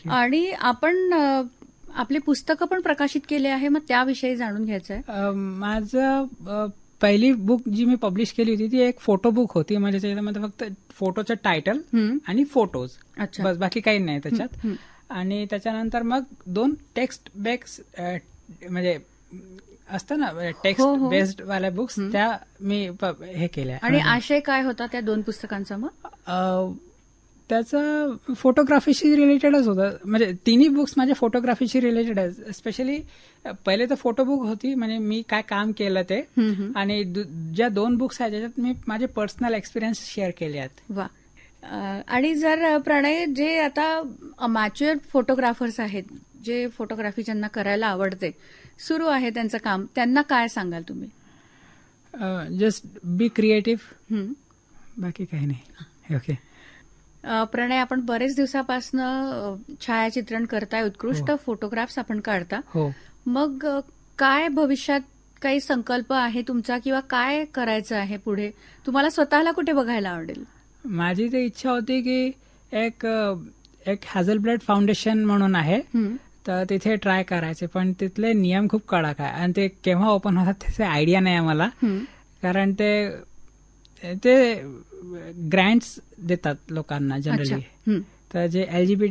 आणि आपण आपली पुस्तकं पण प्रकाशित केली आहे, मग त्याविषयी जाणून घ्यायचं आहे. माझं पहिली बुक जी मी पब्लिश केली होती ती एक फोटो बुक होती. म्हणजे त्याच्यामध्ये फक्त फोटोचं टायटल आणि फोटोज, बस, बाकी काही नाही त्याच्यात. आणि त्याच्यानंतर मग 2 टेक्स्ट बेस्ड म्हणजे असतं ना टेक्स्ट बेस्ड वाल्या बुक्स, त्या मी हे केल्या. आणि आशय काय होता त्या 2 पुस्तकांचा? मग त्याचं फोटोग्राफीशी रिलेटेडच होतं. म्हणजे तिन्ही बुक्स माझ्या फोटोग्राफीशी रिलेटेड आहेत. स्पेशली पहिले तर फोटो बुक होती, म्हणजे मी काय काम केलं ते, आणि ज्या 2 बुक्स आहेत त्याच्यात मी माझे पर्सनल एक्सपिरियन्स शेअर केले आहेत. वा. आणि जर प्रणय, जे आता मॅच्युअर फोटोग्राफर्स आहेत, जे फोटोग्राफी ज्यांना करायला आवडते, सुरू आहे त्यांचं काम, त्यांना काय सांगाल तुम्ही? जस्ट बी क्रिएटिव्ह, बाकी काही नाही. ओके. प्रणय, आपण बरेच दिवसापासून छायाचित्रण करताय, उत्कृष्ट फोटोग्राफ्स आपण काढता. मग काय भविष्यात काही संकल्प आहे तुमचा, किंवा काय करायचं आहे पुढे? तुम्हाला स्वतःला कुठे बघायला आवडेल? माझी तर इच्छा होती की एक हॅझलब्लड फाउंडेशन म्हणून आहे, तर तिथे ट्राय करायचे. पण तिथले नियम खूप कडक आहे आणि ते केव्हा ओपन होतात त्याची आयडिया नाही आम्हाला. कारण ते ग्रँट्स देतात लोकांना जनरली. तर जे LGBT